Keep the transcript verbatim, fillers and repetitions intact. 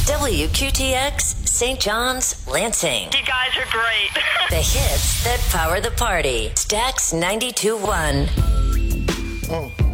W Q T X, Saint John's, Lansing. You guys are great. The hits that power the party. Stax ninety-two point one. Oh.